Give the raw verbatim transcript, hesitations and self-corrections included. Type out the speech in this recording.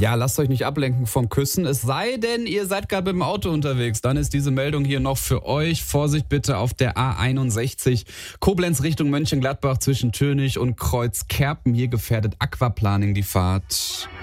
Ja, lasst euch nicht ablenken vom Küssen. Es sei denn, ihr seid gerade mit dem Auto unterwegs. Dann ist diese Meldung hier noch für euch. Vorsicht bitte auf der A einundsechzig. Koblenz Richtung Mönchengladbach zwischen Tönig und Kreuzkerpen. Hier gefährdet Aquaplaning die Fahrt.